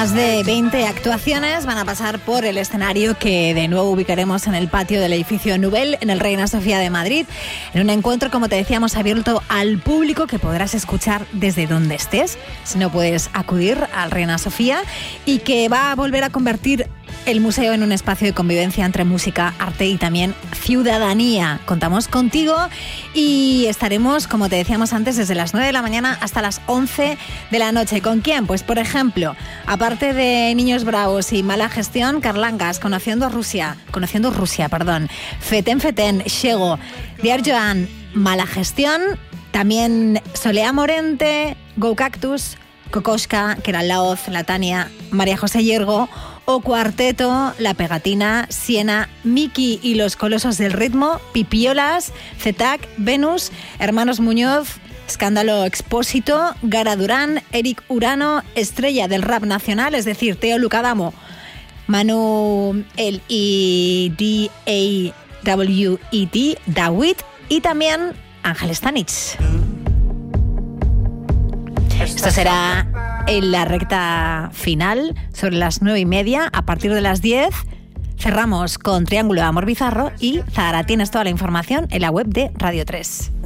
Más de 20 actuaciones van a pasar por el escenario que de nuevo ubicaremos en el patio del edificio Nubel en el Reina Sofía de Madrid, en un encuentro, como te decíamos, abierto al público que podrás escuchar desde donde estés, si no puedes acudir al Reina Sofía, y que va a volver a convertir el museo en un espacio de convivencia entre música, arte y también ciudadanía. Contamos contigo y estaremos, como te decíamos antes, desde las 9 de la mañana hasta las 11 de la noche. ¿Con quién? Pues, por ejemplo, aparte de Niños Bravos y Mala Gestión, Carlangas, Conociendo Rusia, Feten Feten, Shego, Diar Joan, Mala Gestión, también Solea Morente, Go Cactus, Kokoschka, Keral Laoz, La Tania, María José Yergo o Cuarteto, La Pegatina, Siena, Miki y los Colosos del Ritmo, Pipiolas, Zetac, Venus, Hermanos Muñoz, Escándalo Expósito, Gara Durán, Eric Urano, Estrella del Rap Nacional, es decir, Teo Lucadamo, Manu el EDAWET, Dawit y también Ángel Stanich. Esto será en la recta final, sobre las 9:30. A partir de las 10 cerramos con Triángulo de Amor Bizarro y Zahara. Tienes toda la información en la web de Radio 3.